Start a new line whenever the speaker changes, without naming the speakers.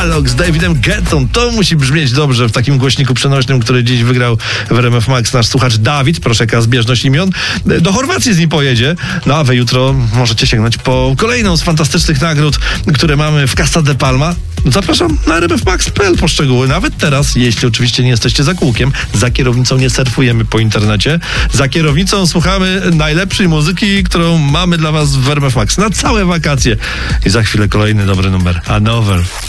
Alok z Davidem Guettą. To musi brzmieć dobrze w takim głośniku przenośnym, który dziś wygrał w RMF Max nasz słuchacz Dawid. Proszę, jaka zbieżność imion. Do Chorwacji z nim pojedzie. No a wy jutro możecie sięgnąć po kolejną z fantastycznych nagród, które mamy w Casa de Palma. Zapraszam na rmfmax.pl po szczegóły. Nawet teraz, jeśli oczywiście nie jesteście za kółkiem, za kierownicą nie surfujemy po internecie. Za kierownicą słuchamy najlepszej muzyki, którą mamy dla was w RMF Max na całe wakacje. I za chwilę kolejny dobry numer. A Novel.